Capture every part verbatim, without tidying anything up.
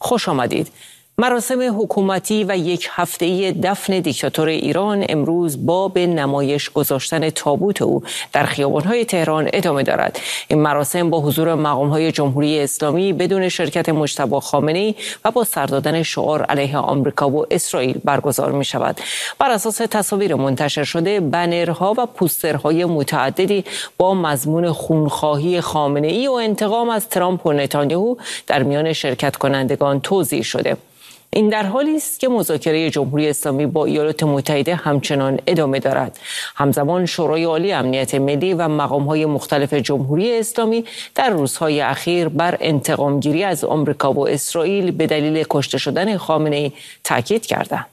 خوش آمدید. مراسم حکومتی و یک هفته‌ای دفن دیکتاتور ایران امروز با به نمایش گذاشتن تابوت او در خیابان‌های تهران ادامه دارد. این مراسم با حضور مقام‌های جمهوری اسلامی بدون شرکت مجتبی خامنه‌ای و با سر دادن شعار علیه آمریکا و اسرائیل برگزار می‌شود. بر اساس تصاویر منتشر شده، بنرها و پوسترهای متعددی با مضمون خونخواهی خامنه‌ای و انتقام از ترامپ و نتانیاهو در میان شرکت کنندگان توزیع شده. این در حالی است که مذاکره جمهوری اسلامی با ایالات متحده همچنان ادامه دارد. همزمان شورای عالی امنیت ملی و مقام‌های مختلف جمهوری اسلامی در روزهای اخیر بر انتقام‌گیری از آمریکا و اسرائیل به دلیل کشته شدن خامنه‌ای تاکید کردند.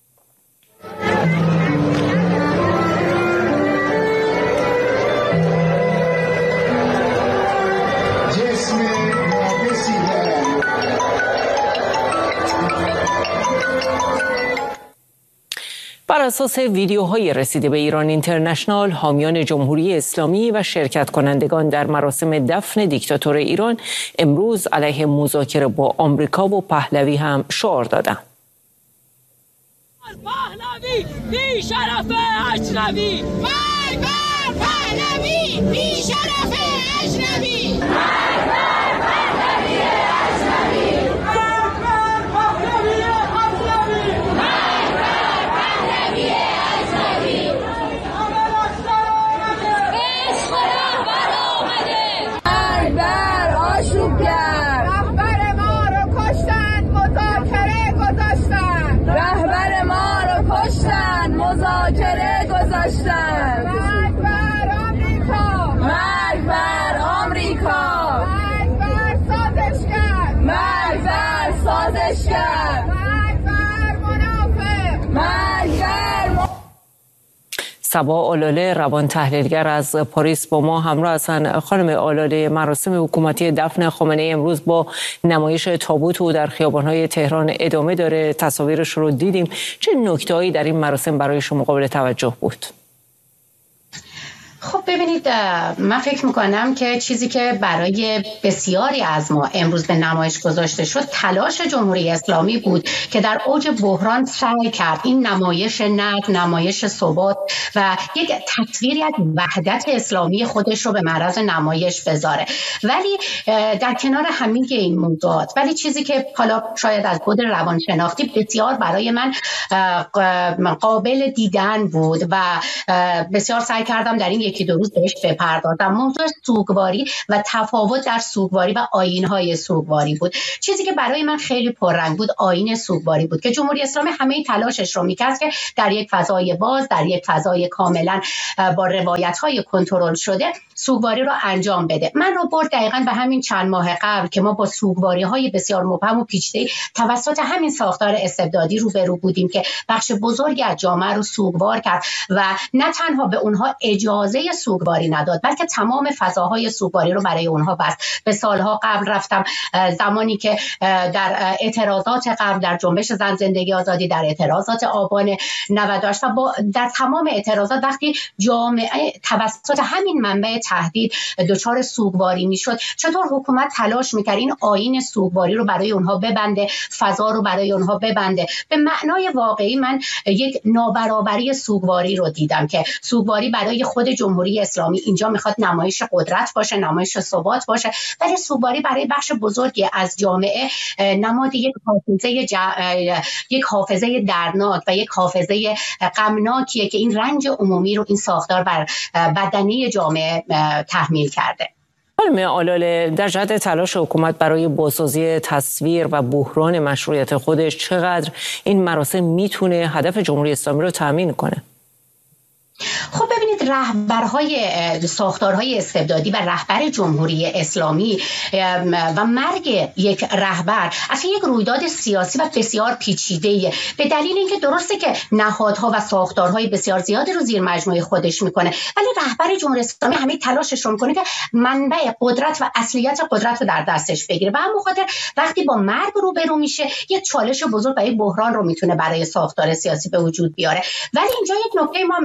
بر اساس ویدیوهای رسیده به ایران اینترنشنال، حامیان جمهوری اسلامی و شرکت کنندگان در مراسم دفن دیکتاتور ایران امروز علیه مذاکره با آمریکا و پهلوی هم شعار دادند. پهلوی بی شرف اجنبی، مرگ بر پهلوی بی شرف اجنبی، مرگ بر پهلوی اجنبی، مرگ بر پهلوی اجنبی، مرگ بر پهلوی اجنبی. عشق رهبر آمده، مرگ بر آشوبگر. رهبر ما رو کشتن، مذاکره گذاشتن. رهبر ما رو کشتن، مذاکره گذاشتن. مرگ بر آمریکا، مرگ بر آمریکا، مرگ بر سازشگر، مرگ بر سازشگر، مرگ بر منافق، مرگ بر م... صبا آلاله روان تحلیلگر از پاریس با ما همراه هستند. خانم آلاله، مراسم حکومتی دفن خامنه‌ای امروز با نمایش تابوت او در خیابان‌های تهران ادامه داره. تصاویرش رو دیدیم. چه نکته‌هایی در این مراسم برای شما قابل توجه بود؟ خب ببینید، من فکر میکنم که چیزی که برای بسیاری از ما امروز به نمایش گذاشته شد تلاش جمهوری اسلامی بود که در اوج بحران سعی کرد این نمایش نقد، نمایش ثبات و یک تصویری از وحدت اسلامی خودش رو به معرض نمایش بذاره. ولی در کنار همه این موضوعات، ولی چیزی که حالا شاید از بود روانشناختی بسیار برای من قابل دیدن بود و بسیار سعی کردم در این یکی دو روز بهش بپردازم، موضوع سوگواری و تفاوت در سوگواری و آیین‌های سوگواری بود. چیزی که برای من خیلی پررنگ بود آیین سوگواری بود که جمهوری اسلامی همه تلاشش رو می‌کرد که در یک فضای باز، در یک فضای کاملا با روایت‌های کنترل شده سوگواری رو انجام بده. من رو برد دقیقاً به همین چند ماه قبل که ما با سوگواری‌های بسیار مبهم و پیچیده توسط همین ساختار استبدادی روبرو بودیم که بخش بزرگی از جامعه رو سوگوار کرد و نه تنها به اونها اجازه سوگواری نداد بلکه تمام فضاهای سوگواری رو برای اونها بست. به سالها قبل رفتم، زمانی که در اعتراضات قبل در جنبش زن زندگی آزادی، در اعتراضات آبان نود و هشت و با در تمام اعتراضات وقتی جامعه توسط همین منبع تهدید دچار سوگواری میشد، چطور حکومت تلاش میکرد این آیین سوگواری رو برای اونها ببنده، فضا رو برای اونها ببنده. به معنای واقعی من یک نابرابری سوگواری رو دیدم که سوگواری برای خود جمهوری اسلامی اینجا میخواد نمایش قدرت باشه، نمایش ثبات باشه، ولی سوگواری برای بخش بزرگی از جامعه نماد یک حافظه ج... یک حافظه دردناک و یک حافظه غمناکیه که این رنج عمومی رو این ساختار بر بدنه جامعه تحمیل کرده. خانم آلاله، در جهت تلاش حکومت برای بازسازی تصویر و بحران مشروعیت خودش چقدر این مراسم میتونه هدف جمهوری اسلامی رو تامین کنه؟ خب ببینید، رهبرهای ساختارهای استبدادی و رهبر جمهوری اسلامی و مرگ یک رهبر اصلا یک رویداد سیاسی و بسیار پیچیده‌ایه، به دلیل اینکه درسته که نهادها و ساختارهای بسیار زیادی رو زیر مجموعه خودش میکنه، ولی رهبر جمهوری اسلامی همه تلاشش رو میکنه که منبع قدرت و اصلیت قدرت رو در دستش بگیره و همون خاطر وقتی با مرگ روبرو میشه یک چالش بزرگ و یک بحران رو میتونه برای ساختار سیاسی به وجود بیاره. ولی اینجا یک نکته ما شاید ما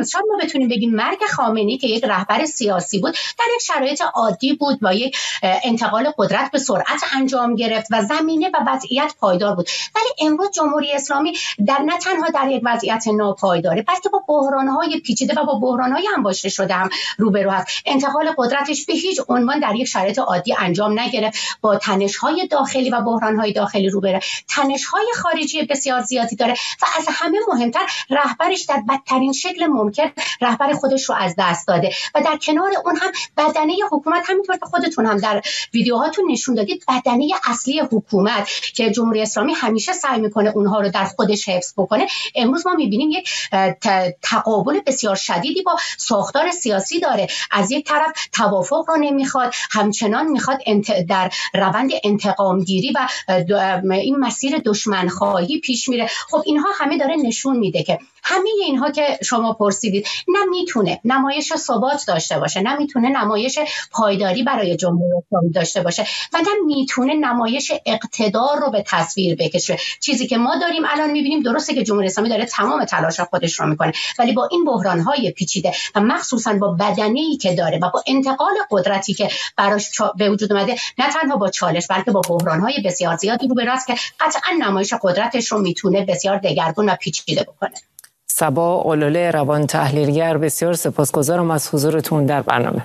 بتونیم بگیم مرگ خامنه‌ای که یک رهبر سیاسی بود در یک شرایط عادی بود و یک انتقال قدرت به سرعت انجام گرفت و زمینه و وضعیت پایدار بود. ولی امروز جمهوری اسلامی در نه تنها در یک وضعیت ناپایداره، بلکه با بحران‌های پیچیده و با بحران‌های انباشته شده هم روبرو است. انتقال قدرتش به هیچ عنوان در یک شرایط عادی انجام نگرفت، با تنش‌های داخلی و بحران‌های داخلی روبرو، تنش‌های خارجی بسیار زیادی داره و از همه مهمتر رهبرش در بدترین شکل ممکن رهبر خودش رو از دست داده و در کنار اون هم بدنه حکومت، همینطور که خودتون هم در ویدیوهاتون نشون دادید، بدنه اصلی حکومت که جمهوری اسلامی همیشه سعی میکنه اونها رو در خودش حفظ بکنه، امروز ما میبینیم یک تقابل بسیار شدیدی با ساختار سیاسی داره. از یک طرف توافق رو نمیخواد، همچنان میخواد در روند انتقام گیری و این مسیر دشمن خواهی پیش میره. خب اینها همه داره نشون میده که همه اینها که شما پرسیدید نه میتونه نمایش ثبات داشته باشه، نه میتونه نمایش پایداری برای جمهوری اسلامی داشته باشه و نه میتونه نمایش اقتدار رو به تصویر بکشه. چیزی که ما داریم الان میبینیم، درسته که جمهوری اسلامی داره تمام تلاش خودش رو میکنه، ولی با این بحران‌های پیچیده و مخصوصا با بدنه‌ای که داره و با انتقال قدرتی که براش به وجود اومده، نه تنها با چالش بلکه با بحران‌های بسیار زیادی روبرو است که قطعا نمایش قدرتش رو میتونه بسیار دگرگون و پیچیده بکنه. صبا اولوله، روان تحلیلگر، بسیار سپاسگزارم از حضورتون در برنامه.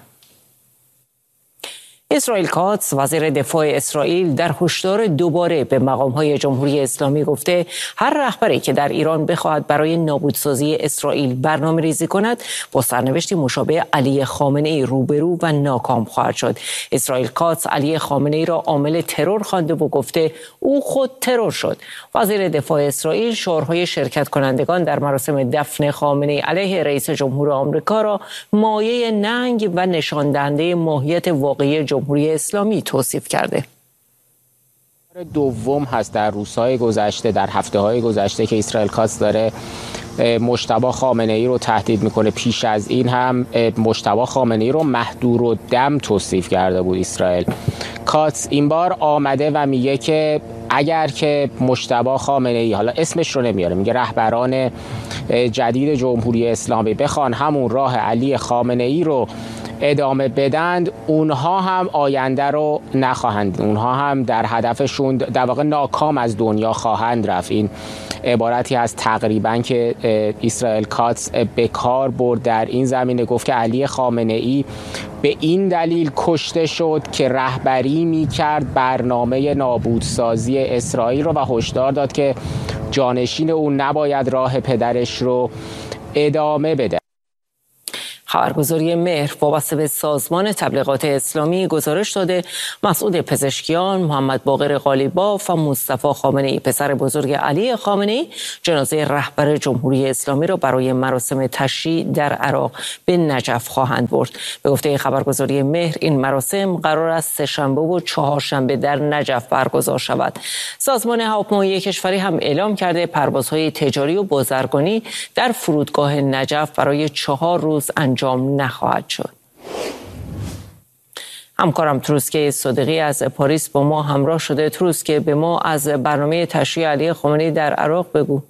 اسرائیل کاتس، وزیر دفاع اسرائیل، در هشدار دوباره به مقام‌های جمهوری اسلامی گفته هر رهبری که در ایران بخواهد برای نابودسازی اسرائیل برنامه ریزی کند با سرنوشتی مشابه علی خامنه‌ای روبرو و ناکام خواهد شد. اسرائیل کاتس علی خامنه‌ای را عامل ترور خوانده و گفته او خود ترور شد. وزیر دفاع اسرائیل شعارهای شرکت کنندگان در مراسم دفن خامنه‌ای علیه رئیس جمهور آمریکا را مایه ننگ و نشان دهنده ماهیت واقعی جمهوری اسلامی توصیف کرده. دوم هست در روزهای گذشته، در هفته‌های گذشته که اسرائیل کاتس داره مجتبی خامنه‌ای رو تهدید میکنه. پیش از این هم مجتبی خامنه‌ای رو مهدور و دم توصیف کرده بود اسرائیل کاتس. این بار آمده و میگه که اگر که مجتبی خامنه‌ای، حالا اسمش رو نمیاره، میگه رهبران جدید جمهوری اسلامی بخوان همون راه علی خامنه‌ای رو ادامه بدند، اونها هم آینده رو نخواهند، اونها هم در هدفشون در واقع ناکام از دنیا خواهند رفت. این عبارتی از تقریبا که اسرائیل کاتس به کار برد در این زمینه. گفت که علی خامنه‌ای به این دلیل کشته شد که رهبری می‌کرد برنامه نابودسازی اسرائیل رو و هشدار داد که جانشین اون نباید راه پدرش رو ادامه بده. خبرگزاری مهر وابسته به سازمان تبلیغات اسلامی گزارش داده مسعود پزشکیان، محمد باقر قالیباف و مصطفی خامنه‌ای، پسر بزرگ علی خامنه‌ای، جنازه رهبر جمهوری اسلامی را برای مراسم تشییع در عراق به نجف خواهند برد. به گفته خبرگزاری مهر این مراسم قرار است سه‌شنبه و چهارشنبه در نجف برگزار شود. سازمان هواپیمایی کشوری هم اعلام کرده پروازهای تجاری و بازرگانی در فرودگاه نجف برای چهار روز انجام انجام نخواهد شد. همکارم تروسکه صادقی از پاریس با ما همراه شده. تروسکه، به ما از برنامه تشییع علی خامنه‌ای در عراق بگو.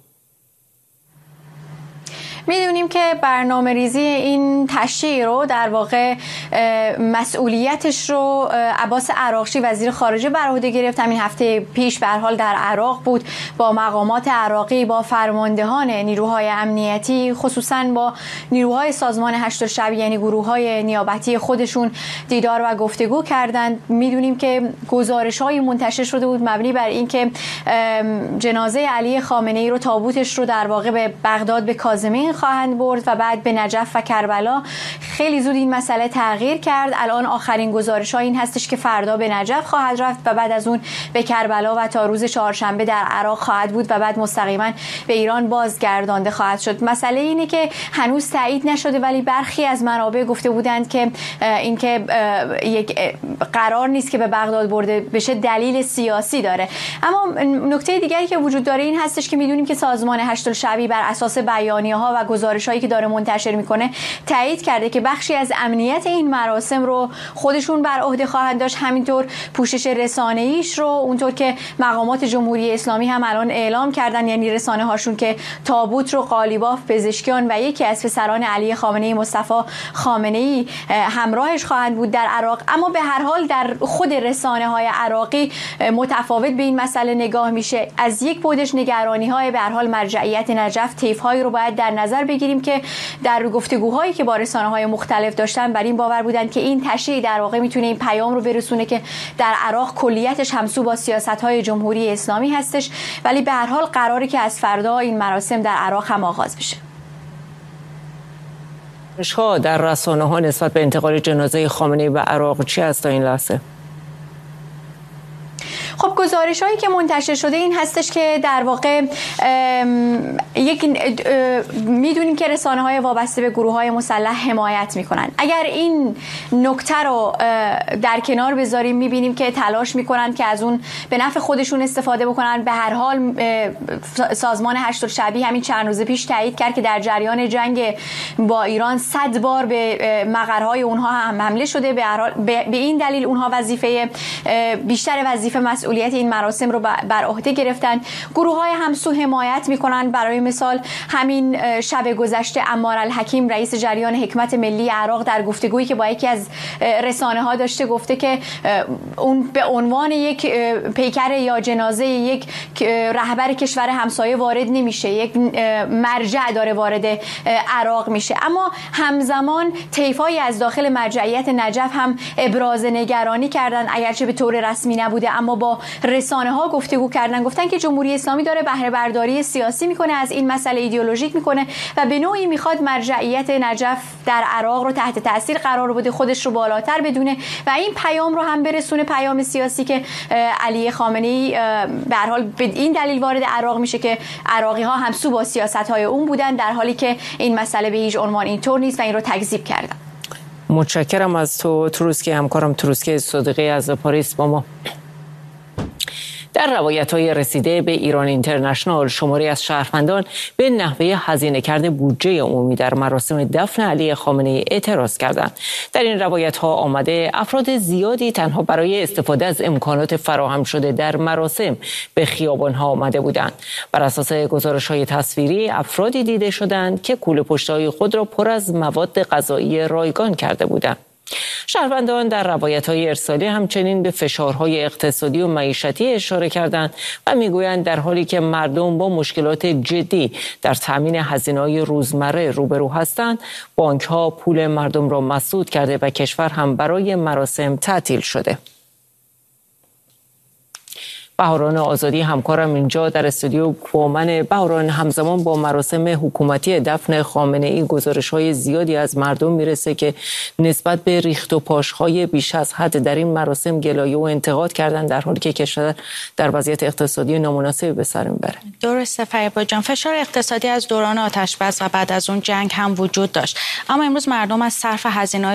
میدونیم که برنامه ریزی این تشییع رو در واقع مسئولیتش رو عباس عراقچی وزیر خارجه بر عهده گرفت. همین هفته پیش به هر حال در عراق بود، با مقامات عراقی، با فرماندهان نیروهای امنیتی، خصوصا با نیروهای سازمان هشت‌الشعب یعنی گروه‌های نیابتی خودشون دیدار و گفتگو کردند. میدونیم که گزارش‌های منتشر شده بود مبنی بر اینکه جنازه علی خامنه‌ای رو، تابوتش رو در واقع به بغداد به کاظمین خواهند برد و بعد به نجف و کربلا. خیلی زود این مسئله تغییر کرد. الان آخرین گزارش ها این هستش که فردا به نجف خواهد رفت و بعد از اون به کربلا و تا روز چهارشنبه در عراق خواهد بود و بعد مستقیما به ایران بازگردانده خواهد شد. مسئله اینه که هنوز تایید نشده، ولی برخی از منابع گفته بودند که اینکه یک قرار نیست که به بغداد برده بشه دلیل سیاسی داره. اما نکته دیگری که وجود داره این هستش که میدونیم که سازمان هشت‌الشعبی بر اساس بیانیه‌ها و و گزارش‌هایی که داره منتشر میکنه تایید کرده که بخشی از امنیت این مراسم رو خودشون بر عهده خواهند داشت، همینطور پوشش رسانه‌ایش رو، اونطور که مقامات جمهوری اسلامی هم الان اعلام کردن، یعنی رسانه هاشون که تابوت رو قالیباف پزشکیان و یکی از پسران علی خامنه‌ای مصطفی خامنه‌ای همراهش خواهند بود در عراق. اما به هر حال در خود رسانه های عراقی متفاوت به این مسئله نگاه میشه. از یک بودش نگرانی های به هر حال مرجعیت نجف، طیف هایی رو باید در نظر بگیریم که در گفتگوهایی که با رسانه های مختلف داشتن بر این باور بودن که این تشریع در واقع میتونه این پیام رو برسونه که در عراق کلیتش همسو با سیاست های جمهوری اسلامی هستش، ولی به هر حال قراره که از فردا این مراسم در عراق هم آغاز بشه. ها در رسانه ها نسبت به انتقال جنازه خامنه‌ای به عراق چی است تا این لحظه؟ خب گزارش هایی که منتشر شده این هستش که در واقع یک میدونیم که رسانه های وابسته به گروه های مسلح حمایت میکنن. اگر این نکته رو در کنار بذاریم میبینیم که تلاش میکنن که از اون به نفع خودشون استفاده بکنن. به هر حال سازمان هشت‌الشعبی همین چند روز پیش تایید کرد که در جریان جنگ با ایران صد بار به مقرهای اونها هم حمله شده. به هر حال به این دلیل اونها وظیفه بیشتر وظیفه مسئولیت این مراسم رو بر عهده گرفتن. گروه های همسو حمایت میکنن. برای مثال همین شب گذشته عمار الحکیم رئیس جریان حکمت ملی عراق در گفتگویی که با یکی از رسانه ها داشته گفته که اون به عنوان یک پیکر یا جنازه یک رهبر کشور همسایه وارد نمیشه، یک مرجع داره وارد عراق میشه. اما همزمان طیفایی از داخل مرجعیت نجف هم ابراز نگرانی کردن، اگرچه به طور رسمی نبوده، اما با رسانه ها گفتگو کردن. گفتن که جمهوری اسلامی داره بهره برداری سیاسی میکنه از این مسئله، ایدئولوژیک میکنه و به نوعی میخواد مرجعیت نجف در عراق رو تحت تاثیر قرار بده، خودش رو بالاتر بدونه و این پیام رو هم برسونه، پیام سیاسی که علی خامنه‌ای به هر حال به این دلیل وارد عراق میشه که عراقی ها همسو با سیاست های اون بودن، در حالی که این مسئله به هیچ عنوان اینطور نیست و این رو تکذیب کردن. متشکرم از تو تروسکی، همکارم تروسکی صدیقی از پاریس با ما. در روایت‌های رسیده به ایران اینترنشنال شماری از شهروندان به نحوه هزینه کرده بودجه عمومی در مراسم دفن علی خامنه‌ای اعتراض کردند. در این روایت‌ها آمده افراد زیادی تنها برای استفاده از امکانات فراهم شده در مراسم به خیابان‌ها آمده بودند. بر اساس گزارش‌های تصویری افرادی دیده شدند که کوله پشت‌های خود را پر از مواد غذایی رایگان کرده بودند. شهروندان در روایت‌های ارسالی همچنین به فشارهای اقتصادی و معیشتی اشاره کردند و میگویند در حالی که مردم با مشکلات جدی در تامین هزینه‌های روزمره روبرو هستند، بانک‌ها پول مردم را مسدود کرده و کشور هم برای مراسم تعطیل شده. بهاران آزادی همکارم اینجا در استودیو با من. بهاران، همزمان با مراسم حکومتی دفن خامنه‌ای گزارش‌های زیادی از مردم میرسه که نسبت به ریخت و پاش‌های بیش از حد در این مراسم گلایه و انتقاد کردن، در حالی که کشور در وضعیت اقتصادی نامناسبی به سر میبره. درسته فریبا جان، فشار اقتصادی از دوران آتش‌بس و بعد از اون جنگ هم وجود داشت، اما امروز مردم از صرف هزینه‌های